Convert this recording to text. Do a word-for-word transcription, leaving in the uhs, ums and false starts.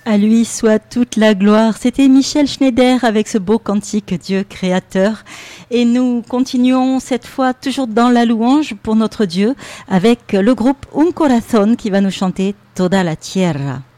À lui soit toute la gloire. C'était Michel Schneider avec ce beau cantique Dieu créateur. Et nous continuons cette fois toujours dans la louange pour notre Dieu avec le groupe Un Corazón qui va nous chanter Toda la Tierra.